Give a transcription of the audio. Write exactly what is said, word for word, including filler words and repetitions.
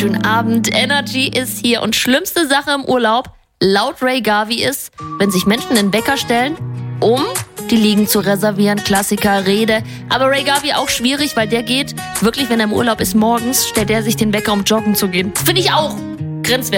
wunderschönen Abend. Energy ist hier und schlimmste Sache im Urlaub, laut Ray Garvey, ist, wenn sich Menschen den Wecker stellen, um die Liegen zu reservieren. Klassiker, Rede. Aber Ray Garvey auch schwierig, weil der geht wirklich, wenn er im Urlaub ist, morgens, stellt er sich den Wecker, um joggen zu gehen. Finde ich auch grenzwertig.